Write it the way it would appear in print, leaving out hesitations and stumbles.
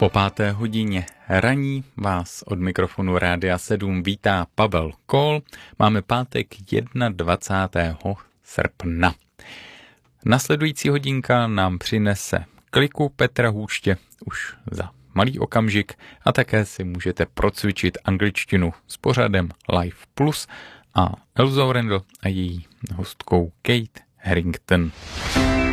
Po 5. hodině raní vás od mikrofonu Rádia 7 vítá Pavel Kol. Máme pátek 21. srpna. Nasledující hodinka nám přinese kliku Petra Hůště už za malý okamžik a také si můžete procvičit angličtinu s pořadem Live Plus a Elzou Randall a její hostkou Kate Harington.